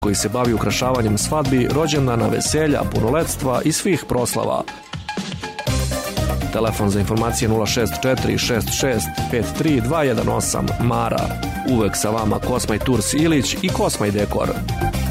koji se bavi ukrašavanjem svadbi, rođendana, veselja, punoletstva i svih proslava. Telefon za informacije 064 66 53218. Mara. Uvek sa vama Kosmaj Tours Ilić i Kosmaj Dekor.